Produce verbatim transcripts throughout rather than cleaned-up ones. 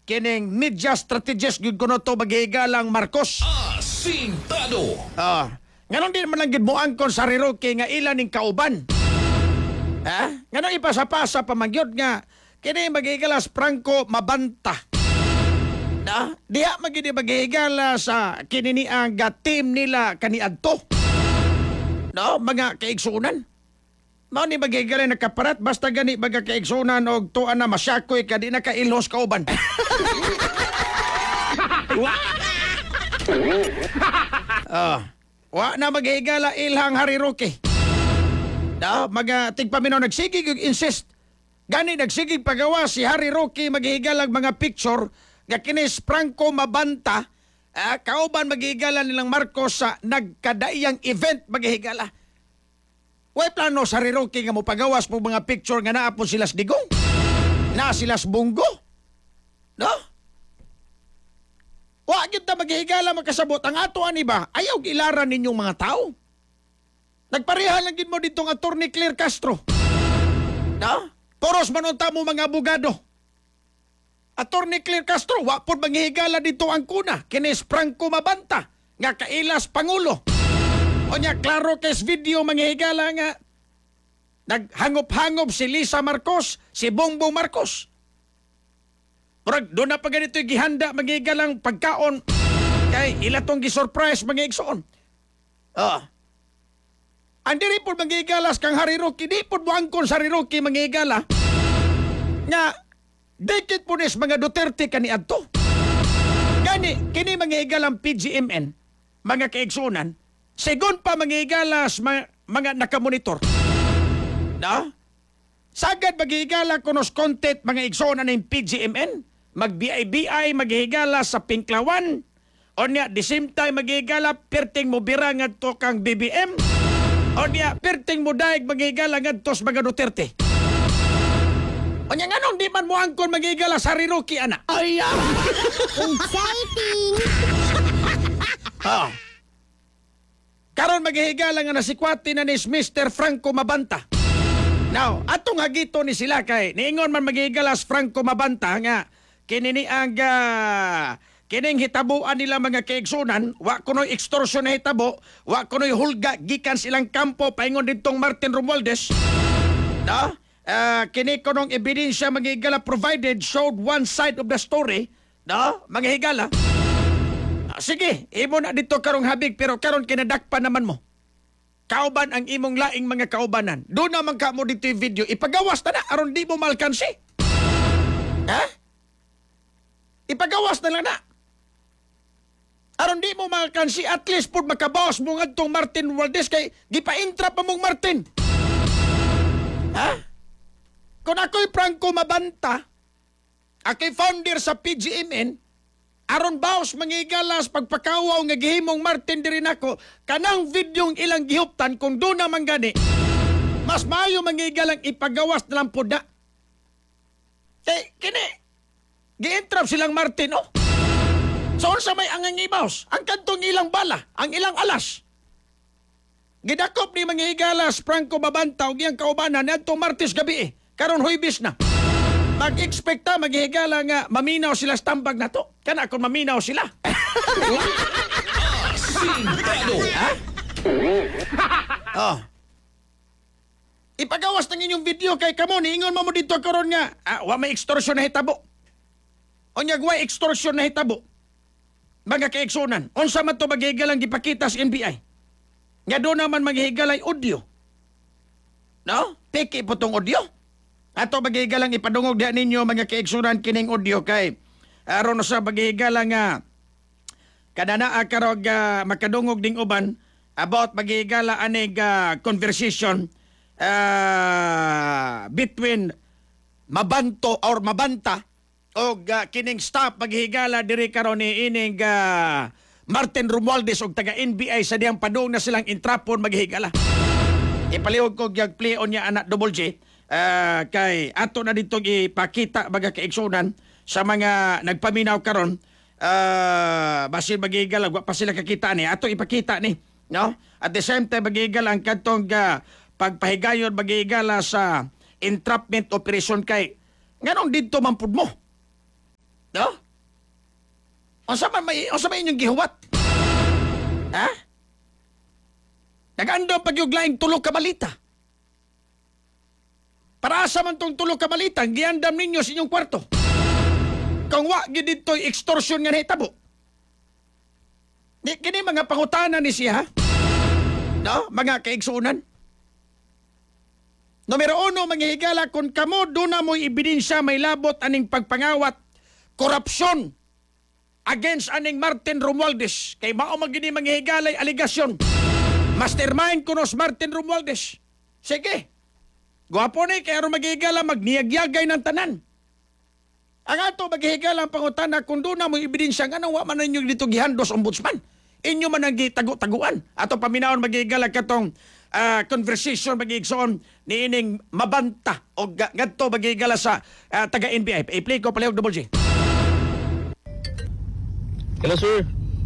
kining media strategist gyud kuno to magihigalang Marcos. Asintado. Ah, nganon din man lang gid mo angkon sa Riroque nga ilan ning kauban. Ha? Nganon ipasa-pasa pa man gyud nga kini magihigalas Franco Mabanta. Na, diha magidi maghihigala sa kinini ang team nila kaniadto. No, mga kaigsunan. Mao ni maghihigala na kaparat basta gani baga kaigsunan og tuan na masyakoy ka di na kailhos kauban. Ah, wa na maghihigala ilhang Hariroque. No, mga tigpaminaw nagsigig og insist. Gani nagsigig pagawa si Hariroque maghihigalang mga picture nga kinis Franco Mabanta, ah, kauban maghihigala nilang Marcos sa nagkadaiyang event maghihigala. Way plano sa Hariroque nga mo pagawas po mga picture nga naa po silas digong. Na silas bunggo. No? Wa gyud ta maghihigala makasabot ang ato ani ba? Ayaw gilaran ninyong mga tao. Nagpareha lang gid mo ditong Attorney Claire Castro. No? Poros manunta mo mga abogado. Attorney Claire Castro, wa pod manghihigala dito ang kuna, kinis Franco Mabanta, nga kailas Pangulo. O niya, klaro kes video manghihigala nga, naghangop-hangop si Lisa Marcos, si Bongbong Marcos. Murag, doon na pa ganito yung gihanda manghihigalang pagkaon, kay ilatong gisurprise manghihigsoon. Oh. Andiri pod manghihigalas kang Hariroque, di pod mo angkon sa Hariroque manghihigala, nga, dekit po nis mga Duterte kaniadto. Gani, kini manghihigalang P G M N, mga kaigsunan, segun pa manghihigalas mga, mga nakamonitor. No? Sagad maghihigala kunos content mga igsunan ng P G M N, mag-B I B I maghihigala sa Pinklawan, o niya, the same time maghihigala, perting mo birang at to kang B B M, o niya, perting mo daig maghihigala nga tos mga Duterte. O niya nga nung di man mo angkon magigala sa Hariroque, anak. Ay, ah! Exciting! Oh. Karon maghihigala nga na si Kwati na ni Mister Franco Mabanta. Now, atong hagito ni sila kay, niingon man maghihigalas Franco Mabanta nga, kinini ang uh, kining hitabuan nila mga kaigsunan, wa kuno'y extortion na hitabo, wa kuno'y hulga, gikan silang kampo, paingon ditong Martin Romualdez. No? Uh, kini ko nung ebidensya manghihigala provided showed one side of the story, no? Manghihigala. Uh, sige, imo na dito karong habig pero karon kinadakpan naman mo. Kauban ang imong laing mga kaubanan. Doon naman ka mo dito yung video, ipagawas na na aron di mo malkansi. Ha? Ipagawas na lang na. Aron di mo malkansi, at least po makabawas mo ngadtong Martin Romualdez kay gipa-intrap pa mong Martin. Ha? Kung ako'y Franco Mabanta, ako'y founder sa P G M N, aron baos mangigalas pagpakawaw nga gihimong Martin diri nako, kanang videong ilang gihuptan kung doon naman gani, mas maayo mangigalang ipagawas na lang po na. Eh, kini, gi-entrap silang Martin, oh. So, sa may angangibaws, ang kantong ilang bala, ang ilang alas. Gidakop ni mangigalas Franco Mabanta o giyang kaubanan na itong Martes gabi eh. Karon Huwebes na. Mag-expect ta, maghihigala nga, maminaw sila sa tambag na to. Kana kung maminaw sila. Asintado. Ha? Oh. Ipagawas ng inyong video kay kamo, niingon mo mo dito karon nga, ah, wa may extortion na hitabo. O niya, wa extortion na hitabo. Mga kaigsunan, unsa man to maghihigalang gipakita sa N B I. Nga doon naman maghihigalay audio. No? Piki po tong audio. Ato maghihigalang ipadungog diyan ninyo mga kaigsunan kining audio kay aron sa maghihigalang nga kananaa karog uh, makadungog ding uban about maghihigala anig uh, conversation uh, between Mabanto or Mabanta o uh, kining staff maghihigala diri karon ni ining uh, Martin Romualdez og taga N B I sa diyang padung na silang intrapon maghihigala. Ipalihog ko gyud play on niya anak Double J. Uh, kay ato na dito ipakita baga kaigsunan sa mga nagpaminaw karon uh, basin magigal wa pa sila kakita ni ato ipakita ni no at the same time magigal ang kadtong uh, pagpahigayon magigala sa entrapment operation kay nganong didto man pud mo no Unsa man may unsa man inyong gihuwat? Ha? Nag-andam pag yung laing tulo ka balita. Para asa man tong tulo ka balita, giandam ninyo sa inyong kwarto. Kung wa gid dito'y extortion nga nahitabo. Di kini mga pangutana ni siya, ha? No, mga kaigsuunan. Numero uno, manghihigala kung kamo doon na mo'y ebidensya may labot aning pagpangawat, korupsyon against aning Martin Romualdez. Kay mao magini manghihigalay aligasyon. Mastermind kunos Martin Romualdez. Sige. Gwapo ni kaya ro maghihigala magniyagyagay ng tanan. Ang ato maghihigala ang pangutana kung doon na mo'y ebidensya nga nang wa man ninyo dito gihandos ombudsman. Inyo man ang gitagu-taguan. Ato paminawon maghihigala katong uh, conversation mag-iigsoon ni ining mabanta o ga- gadto magigala sa uh, taga-N B I. I-play ko palihog double J. Hello, sir.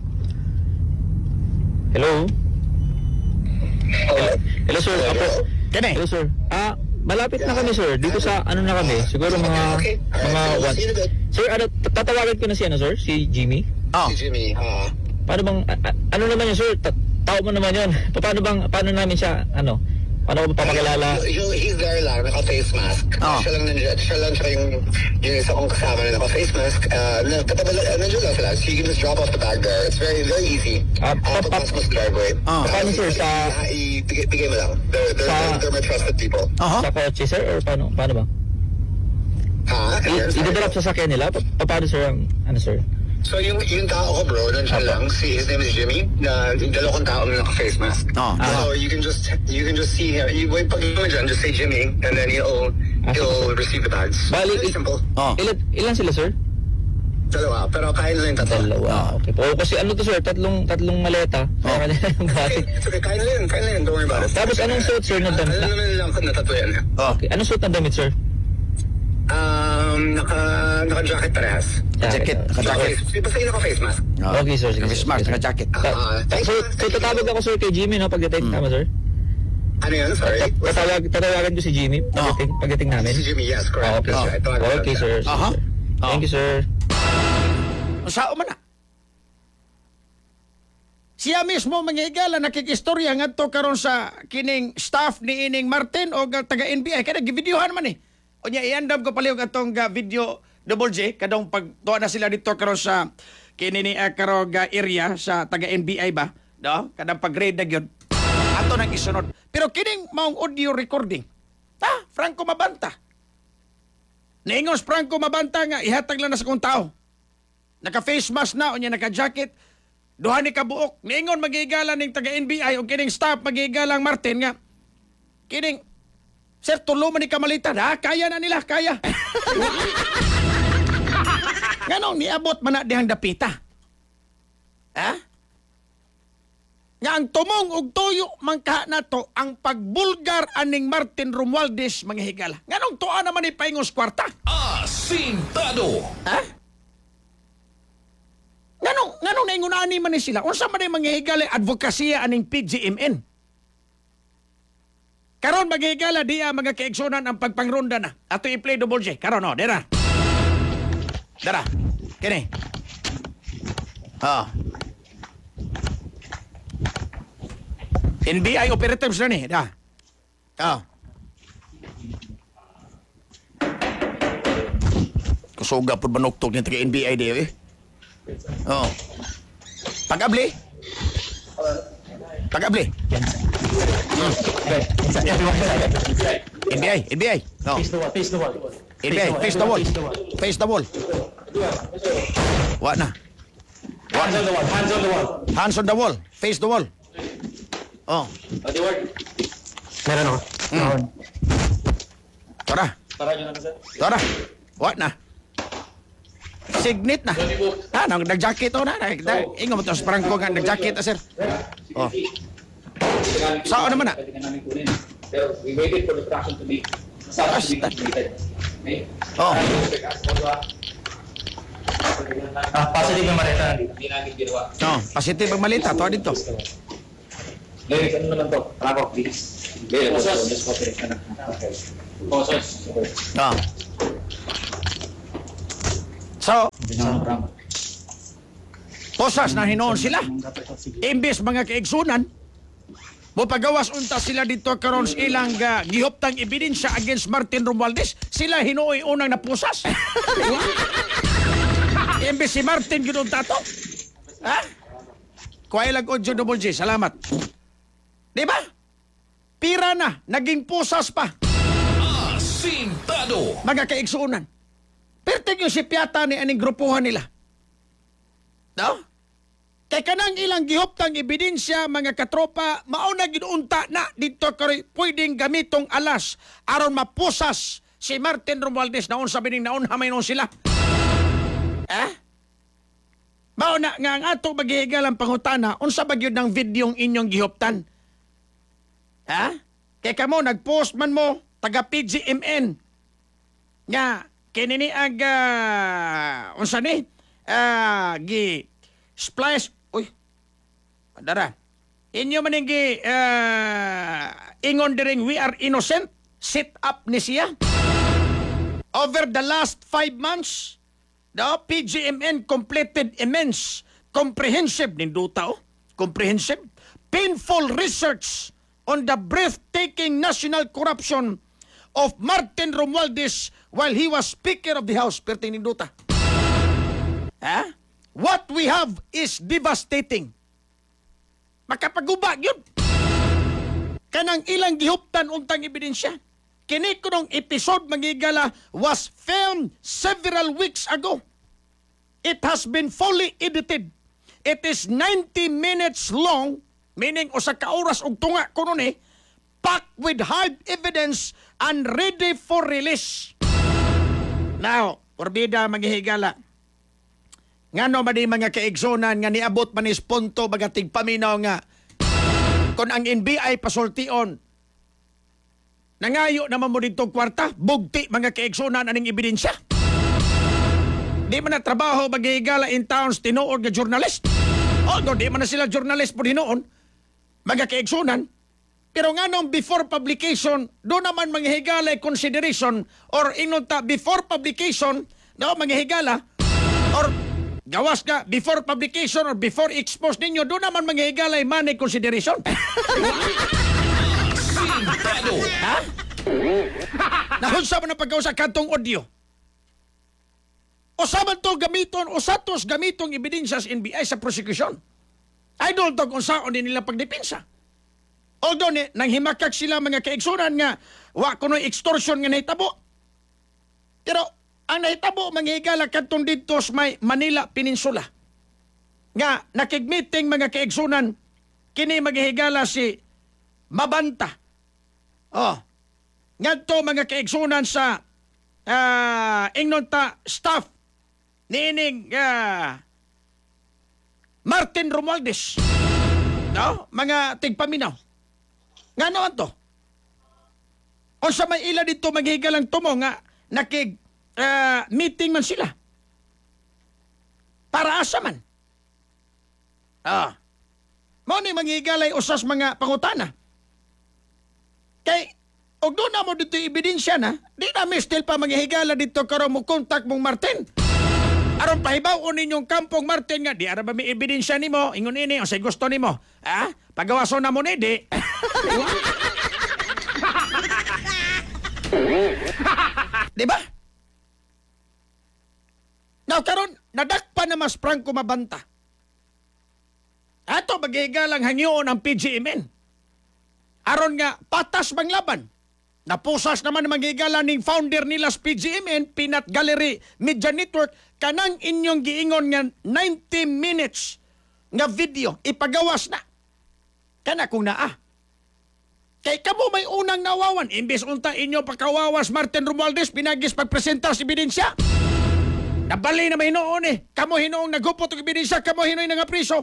Hello? Hello, Hello sir. Apo. Kene. Hello, sir. Ah, malapit na kami, sir. Dito sa, ano na kami? Siguro mga, mga one. Sir, ano, tatawagan ko na si, ano, sir? Si Jimmy? Oh. Si Jimmy, ah. Paano bang, a- a- ano naman yun, sir? Ta- tao mo naman yun. Paano bang, paano namin siya, ano? Paano ko papakilala? Yung, he's there lang, naka-face mask. Oh. Siya lang nandiyan, siya lang siya yung, yung isa kong kasama na naka-face mask. Uh, na, katabal, uh, nandiyan lang sila. So you can just drop off the bag there. It's very, very easy. Ah, Uh, pa- pa- pagpasok mo sa driveway. Oh. Paano, sir, sa- Uh, ibigay, bigay mo lang. They're, they're, Sa- they're, they're my trusted people. Aha. Sa kotse, sir? Or paano, paano ba? Ha? I- Idadrop sa sakyan nila? Pa- pa- paano, sir, ang, ano, sir? So yung, yung tao ko bro, nandiyan lang. Si, his name is Jimmy. Na yung dalawang tao na naka-face mask. Oh. So you can just, you can just see him. You, wait, pag mo dyan, just say Jimmy. And then he'll, he'll receive the bags. Bali, Very simple. Oh. Ilan, ilan sila, sir? Dalawa, pero kain na lang yung tatlo. Dalawa. Okay po. Kasi ano to, sir? Tatlong, tatlong maleta. Kaya Oh. kanila yung Okay, bati. it's okay, kain na lang, kain na lang, don't worry about it. Tapos anong suot, sir, na damit? Alam naman lang na tatlo yan. Oh. Okay. Anong suot na damit, sir? Um, naka, naka-jacket parehas. Jacket, naka-jacket. Naka-face, basta yung naka-face mask. Oh. Okay, sir. Sige, Face sir. mask, Sige, sir. naka-jacket. Ah, Ta- so, so tatawag ako, sir, kay Jimmy, no? Pagdating, tama, sir? Ano yan, sorry? Ta- Tatawag, tatawagan ko si Jimmy pagdating, pagdating namin. Si Jimmy, yes, Ah, correct. okay, That's sir. right. Tawagan ko Okay, lang sir. siya. Sige, Aha. sir. Thank you, sir. Sao man na? Siya mismo manghihigala nakikistorya ngadto karon sa kining staff ni ining Martin o ga- taga N B I kada givideohan man eh. O nya iandam ko palihog atong ga video double J kadong pagtuwa na sila dito karon sa kini ni uh, karong ga area sa taga N B I ba? No? Kadang pag-grade na gyud. Ato nang isunod. Pero kining maong audio recording. Ah, Franco Mabanta. Niingos Franco Mabanta nga ihatag lang na sa kong tao. Naka-face mask na o nya naka-jacket. Duha ni kabuok. Niingon magigala ning taga N B I o kining staff magigalang Martin nga. Kining Sir, tulo man ni kamalitan. Ha? Kaya na nila, kaya. Ganong niabot man na dihang dapita. Ha? Nga ang tumong og tuyo mangka na to ang pagbulgar aning Martin Romualdez mga higala. Ganong tuwa naman ni paingos kwarta. Asintado. Ha? Nganong, nganong naingunani man ni sila? Unsa man ay manghihigala advokasya aning P G M N? Karon maghihigala diya mga kaigsunan ang pagpangronda na. Ato i-play double J. Karon o, dera. Dera. Kini. Oh. N B I operatives na ni. Da. Oh. Kusuga po banuktok ng taga N B I diyo eh. Oh. Pag-abli. Pag-abli. N B I, N B I. No. Face the wall, face the wall. N B I, face the wall. Face the wall. Wa na. Hands on the wall, hands on the wall. Hands on the wall. Face the wall. Oh. Meron ako. Mm. Tara. Tara nyo na na, sir. Tara. Wa na. Signet na. Ha, nang nag-jacket o na. Nag- nag- Ingo mo to sa Franco nga nag-jacket na, sir. Oh. Saan naman na? Pwede ka namin kunin. Pero we waited for the traction to be massage to be completed. Okay? Oh. Ah, positive yung maleta. Hindi namin ginawa. Oh, positive ang malita. Tuwa dito. Lyrics, ano naman to? Bravo, please. Available. So, just cooperate ka na. Okay. Boses. Okay. Oh. So, Bravo. Posas na hinoon sila. Imbes mga kaigsunan, mo pagawas unta sila dito karon sa ilang uh, gihoptang ebidensya against Martin Romualdez, sila hinuoy unang napusas. Imbes si Martin ginunta to. Ha? Kuhay lang audio double J, salamat. Di ba? Pira na, naging pusas pa. Asintado. Mga kaigsunan. Pertig yung si Piata ni aning grupuhan nila. No? Kay kanang ilang gihoptang ebidensya, mga katropa, mauna ginunta na dito karoy pwedeng gamitong alas aron mapusas si Martin Romualdez naon sabi ning naon hamay noon sila. Eh? Mauna nga ang ato maghihigalang pangutana unsa ba gyud ng videong inyong gihoptan? Ha? Kay kamo nag-post man mo taga P G M N nga kinini ag uh, unsa ni? Ah, gi splash uy. Adara. Inyo man gi uh, ingon diring we are innocent. Sit up ni siya. Over the last five months, the P G M N completed immense, comprehensive, ninduta oh, comprehensive, painful research on the breathtaking national corruption of Martin Romualdez while he was Speaker of the House. Perting ninduta. Ha? What we have is devastating. Makapaguba yun. Kanang ilang gihuptan untang ebidensya. Kini kunong episode mangigala was filmed several weeks ago. It has been fully edited. It is ninety minutes long, meaning usa ka oras og tunga kuno ni, packed with hard evidence and ready for release. Now, porbida manghihigala. Ngano ba di mga kaigsonan nga niabot man is punto baga tigpaminaw nga kung ang N B I pasultion nangayo naman mo dito kwarta, bugti mga kaigsonan aning ebidensya. Di man na trabaho maghihigala in towns tinuod nga journalist. Although di man na sila journalist po dinoon, mga kaigsonan. Pero nga nung before publication, doon naman manghihigala consideration or inunta before publication, no, manghihigala or gawas ka before publication or before expose ninyo, doon naman manghihigalay money consideration. Asintado. Ha? Nahunsa mo na pagkausa kantong audio. O saman to gamiton, o satos gamitong ebidensya sa N B I sa prosecution. I don't know kung saan din nila pagdepensa. Although, ni, nang himakak sila mga kaigsunan nga, wa kuno extortion nga nahitabo. Pero, ang nahitabo, manghihigala kantong dito sa may Manila Peninsula. Nga, nakigmeeting mga kaigsunan, kini maghihigala si Mabanta. Oh, nga to mga kaigsunan sa uh, ingnonta staff niining uh, Martin Romualdez. No? Mga tigpaminaw. Nga naman to. O sa may ila dito maghihigalang tumo nga nakig Uh, meeting man sila. Para asa man. Ah. Mao ni mangigalay usas mga pangutana. Kay og doon na mo dito ebidensya na, di na mi still pa manghihigala dito karon mo kontak mong Martin. Aron pahibaw ninyong kampong Martin nga di ara ba mi ebidensya nimo ingon ini o say gusto nimo. Ha? Pagawason na mo ni di. Di ba? Now, karon nadakpa na mas Franco Mabanta. Ato, maghihigalang hangyoon ang P G M N. Aron nga, patas bang laban. Napusas naman ang maghihigala ning founder nila sa P G M N, Peanut Gallery Media Network, kanang inyong giingon nga ninety minutes nga video, ipagawas na. Kana kung naa. Kay kamo may unang nawawan, imbes unta inyo pagkawawas Martin Romualdez, pinagis pagpresenta sa ebidensya. Nabali na may hinoon eh. Kamo hinoong nagupot ang ebidensya, kamo hinoong nga priso.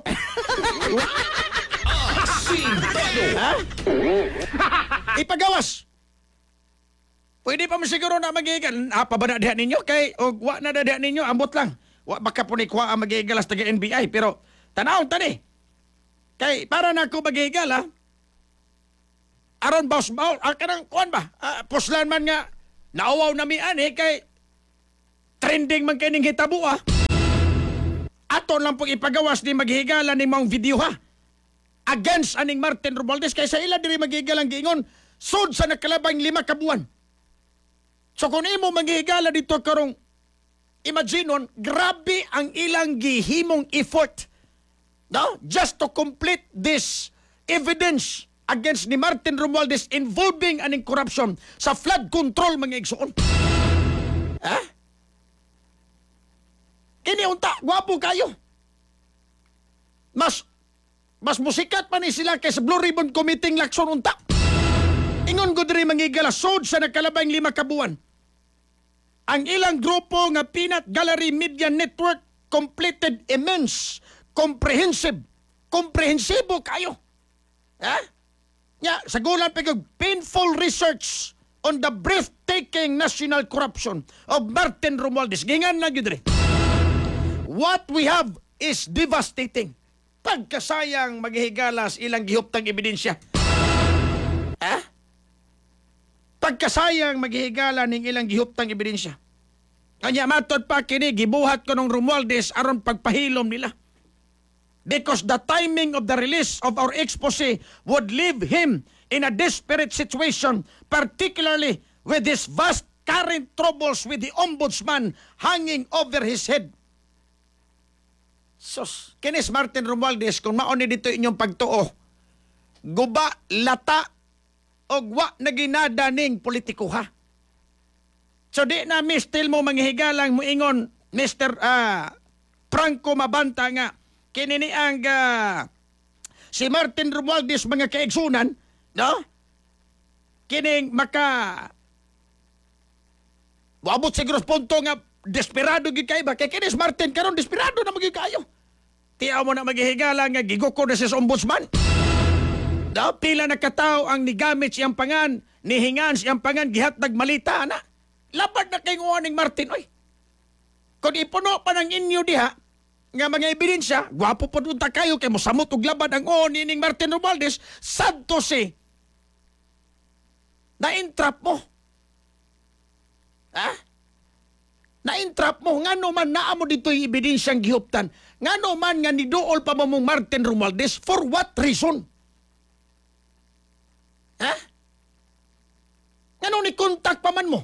Asintado. Ha? Ipagawas. Pwede pa mo siguro na magigan. Apa ba na diha ninyo? Kay, o wa na diha ninyo, ambot lang. Wa baka po ni kuha ang magigalas taga N B I. Pero, tanawon tani. Kay, para na ako magigala, aron boss baul, ah, kanang kuhan ba? Ah, puslan man nga, nauwaw na mi ani, kay, trending man kaning hitabo ah. ato lang pong ipagawas ni maghigala ni mong video ha. Against aning Martin Romualdez kaysa ila diri maghigalang giingon sud sa nakalabang lima ka buwan. So kung imo maghigala dito karong imaginon, grabe ang ilang gihimong effort. No? Just to complete this evidence against ni Martin Romualdez involving aning corruption sa flood control mga igsoon. Ha? Kini unta, gwapo kayo. Mas mas musikat pa ni sila kaysa Blue Ribbon Committee lakson unta. Ingon ko diri mangigala sod sa nakalabang lima ka buwan. Ang ilang grupo nga Peanut Gallery Media Network completed immense, comprehensive, komprehensibo kayo. Ha? Nya, sagulan pa kag painful research on the breathtaking national corruption of Martin Romualdez. Gingan lang yun rin. What we have is devastating. Pagkasayang maghihigalas ilang gihuptang ebidensya. Ha? Pagkasayang maghihigala ning ilang gihuptang ebidensya. Kanya matod pa kini gibuhat ko ng Romualdez aron pagpahilom nila. Because the timing of the release of our expose would leave him in a desperate situation, particularly with his vast current troubles with the ombudsman hanging over his head. Sus, kinis Martin Romualdez, kung mauni dito inyong pagtuo, guba, lata, o wa na ginada ning politiko ha. So di na mistil mo manghihigalang muingon, Mister Uh, Franco Mabanta nga, kinini ang uh, si Martin Romualdez mga kaigsunan, no? Kining maka wabot siguro sa punto nga desperado gyud kay ba kay kinis Martin karon desperado na magyud kayo. Tiyaw mo na maghihigala nga giguko na siya sa ombudsman. Da pila na kataw ang nigamit siyang pangan, nihingan siyang pangan gihatag malita na. Labad na kay nguaning Martin oy. Kung ipuno pa ng inyo diha nga mga ebidensya, gwapo po unta kayo kay mosamot og labad ang o ning Martin Romualdez, sadto si na-entrap mo. Ha? Na-entrap mo, ngano man naa mo dito'y ebidensyang gihuptan, ngano man nga niduol pa mo mong Martin Romualdez, for what reason? Ha? Ngano ni kontak pa man mo?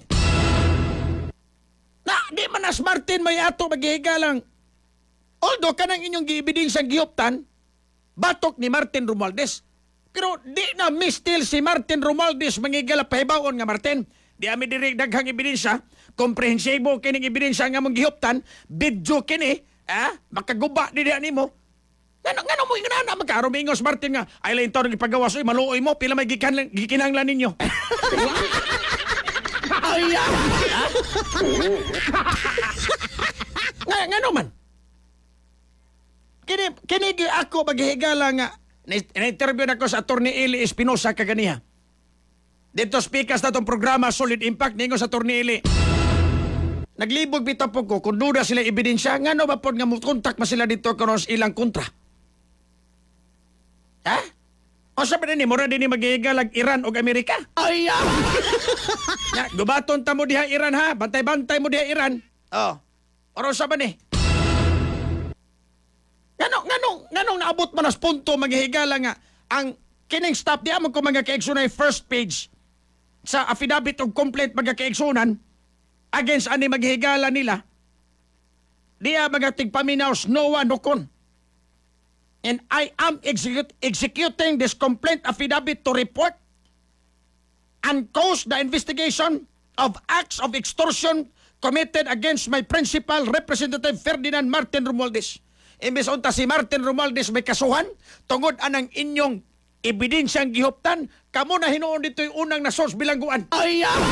Na, di man as Martin may ato maghihigalang. Although kanang inyong giibidensyang gihuptan, batok ni Martin Romualdez. Pero di na mistil si Martin Romualdez mangigala pahibaon nga Martin. Di ami diri daghang ebidensya, komprehensibo kining ebidensya nga mong gihuptan, video kini, ah, makaguba di diha nimo. Ngano ngano mo ingana magkaro mingos Martin nga ay lain taon gipagawas oy maluoy mo pila may gikan gikinahanglan ninyo. Ay, ah. Nga ngano man? Kini kini gi ako maghihigala nga na-interview na ko sa Attorney Eli Espinosa kaganiha. Dito speakers na itong programa Solid Impact ningo sa Attorney Eli. Naglibog bitaw po ko kung duda sila ebidensya ngano ba pod nga mo kontak ma sila dito karon sa ilang kontra. Ha? O sabi na ni mura din ni maghihigalag Iran o Amerika? Ay, ah! Ya, gubaton ta mo diha Iran ha. Bantay-bantay mo diha Iran. Oh. Oro sa ba ni? Ngano, ngano, nganong naabot man as punto maghihigala nga ang kining stop di amon ko mga kaigsunan first page sa affidavit of complaint mga kaigsunan against ani maghihigala nila diya mga tigpaminaws no one no con. And I am execute, executing this complaint affidavit to report and cause the investigation of acts of extortion committed against my principal Representative Ferdinand Martin Romualdez. Imbes unta si Martin Romualdez may kasuhan tungod anang inyong ebidensyang gihuptan, kamo na hinuon dito yung unang na source bilangguan. Ay, ah!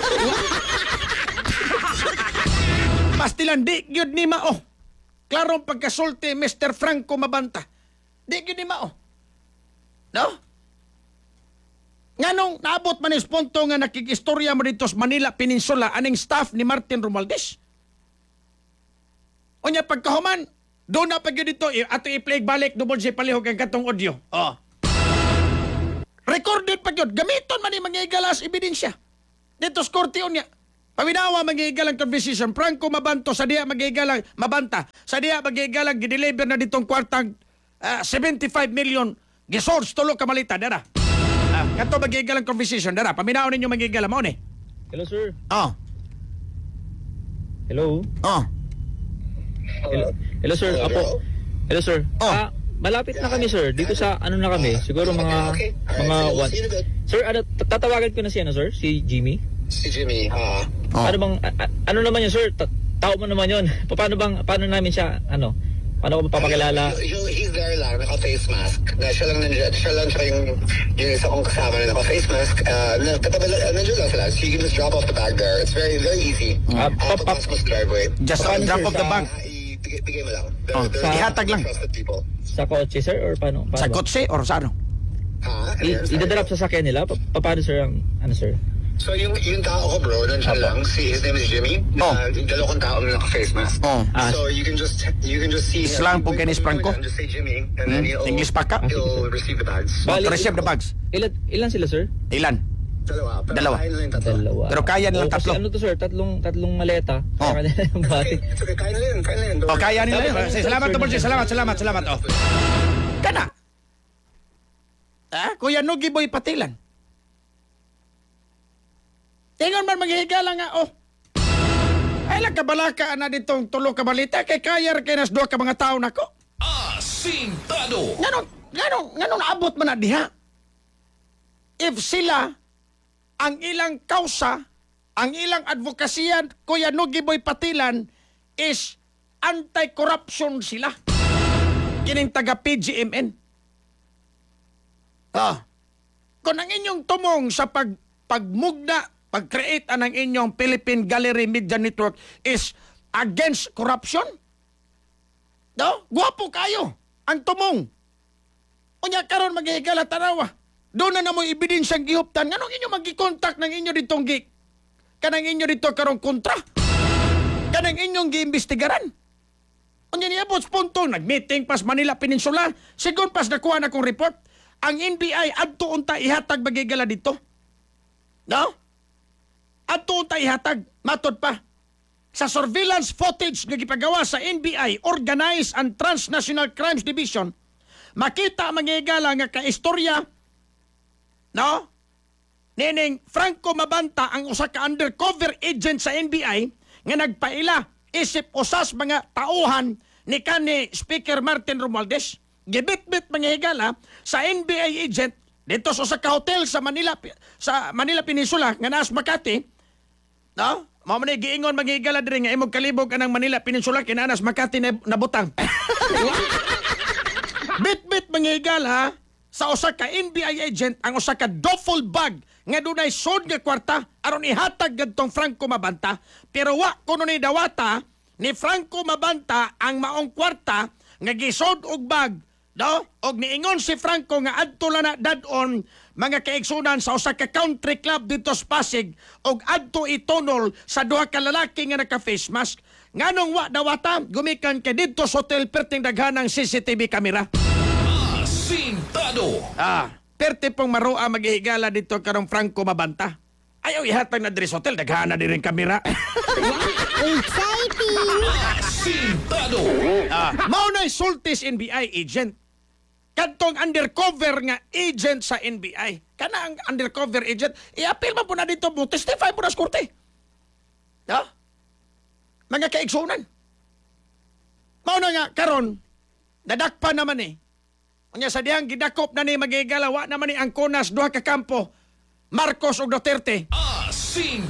Pastilan, di yun ni mao. Klarong pagkasulti, Mister Franco Mabanta. Di yun ni mao. No? Nganong naabot man is punto nga nakikistorya mo dito sa Manila Peninsula aning staff ni Martin Romualdez? O niya pagkahuman, doon na pag yun dito, ato i-play balik, double J palihog ang katong audio. Oh. Recorded pa yun. Gamiton man yung mga igalas ebidensya. Dito sa korte niya. Paminawa magigalang conversation. Franco Mabanto sa diya magigalang mabanta. Sa diya magigalang gideliver na ditong kwartang ah, seventy-five million gisource tulo ka malita dara. Ah, kanto magigalang conversation dara. Paminawa ninyo magigalang mao ni. Hello, sir. Oh. Hello. Oh. Hello, hello sir. Apo. Hello, sir. Oh. Ah, malapit na kami, sir. Dito sa ano na kami. Siguro mga Okay, okay. mga Alright, one. see you in a bit. Sir, ano, tatawagan ko na si ano, sir? Si Jimmy. Si Jimmy, ah. Oh. Ano bang a- a- ano naman yun, sir? Ta- tao mo naman yun. Paano bang paano namin siya ano? Paano ko papakilala? He- he- he's there lang, naka-face mask. Na siya lang nandiyan, siya lang siya yung, yung isa kong kasama na naka-face mask. Uh, na, katabi lang, uh, nandiyan lang sila. So you can just drop off the bag there. It's very, very easy. Ah, Uh, pa- pa- papasok mo sa driveway. Just Paano, drop sir, off the sa- bag. Ah, ibigay, bigay mo lang. They're, Oh, they're ihatag lang. trusted people. Sa kotse, sir? Or paano? paano Sa ba? kotse or sa ano? Ah, ano I- yan? Sorry. idadrop sa sakyan nila? Pa- pa- paano, sir? Ang, ano, sir? So yung yung tao ko bro, nandiyan lang. Si his name is Jimmy. Oh. Uh, yung dalawang tao na naka-face mask. Oh. Ah, So you can just you can just see him. Slang po kay Nis Franco? Just say Jimmy and Hmm? then he'll, English pa ka? he'll receive the bags. Oh, Bali- to receive the bags. Ilan, ilan sila, sir? Ilan? Dalawa. Pero Dalawa. kaya na yung tatlo. Dalawa. Pero kaya nilang Oo, kasi tatlo. ano to, sir? Tatlong, tatlong maleta. Oh. Kaya kanila yung Okay, bati. it's okay. Kaya na yun. Kaya na yun. O, kaya nila yun. Salamat, Say, sir. salamat, Tupol. Salamat, salamat, salamat. Oh. Kana. Ah, Kuya Nugi Boy Patilan. Tingon man maghihigala nga, oh. Ay lang kabalaka na ditong tulo ka balita kay kayar kay nas duha ka mga tao nako. Asintado. Nganong nganong nganong naabot man na diha? If sila ang ilang kausa, ang ilang advokasyan, Kuya Nugi Boy Patilan is anti-corruption sila. Kining taga P G M N. Ah. Kung ang inyong tumong sa pag pagmugna, pag-create anang inyong Philippine Gallery Media Network is against corruption, no? Guwapo kayo ang tumong. Unya karon maghihigala tanawa. Doon na na mo ebidensyang gihuptan. Nganong inyo magi-contact ng inyo ditong gi kanang inyo dito karong kontra? Kanang inyong giimbestigaran? Unya niya po punto nag-meeting pas Manila Peninsula. Sigon pas nakuha na kong report. Ang N B I adto unta ihatag magigala dito. No? Adto unta ihatag matod pa. Sa surveillance footage nga gipagawa sa N B I Organized and Transnational Crimes Division, makita magigala nga kaistorya, no? Nining Franco Mabanta ang usa ka undercover agent sa N B I nga nagpaila isip usas mga tauhan ni kanhi Speaker Martin Romualdez. Gibit-bit mga higala sa N B I agent dito sa usa ka hotel sa Manila sa Manila Peninsula nga naas Makati. No? Mao man ni giingon maghigala diri nga imong kalibog anang Manila Peninsula kinanas Makati na nabutang. Bit-bit mga higala sa usa ka N B I agent ang usa ka duffel bag nga dunay sod nga kwarta aron ihatag kadtong Franco Mabanta pero wa kuno ni dawata ni Franco Mabanta ang maong kwarta nga gisod og bag, no? Og niingon si Franco nga adto lang na dadon mga kaigsunan sa usa ka country club dito sa Pasig og adto itunol sa duha ka lalaki nga naka-face mask. Nganong wa dawata gumikan kay dito sa hotel perting daghanang C C T V camera. Asintado. Ah, perte pong maroa maghihigala dito karong Franco Mabanta. Ayaw ihatag na diri sa hotel daghana diri ang kamera. Exciting! Asintado. Ah, mao na sultis N B I agent. Kadtong undercover nga agent sa N B I. Kana ang undercover agent, i-appeal man po na dito mo, testify po na sa korte. Ha? Mga kaigsunan. Mao na nga, karon, nadakpa naman eh. Unya sa diyang gidakop na ni magigalawa naman ni ang Kunas duha ka kampo, Marcos ug Duterte. Asintado.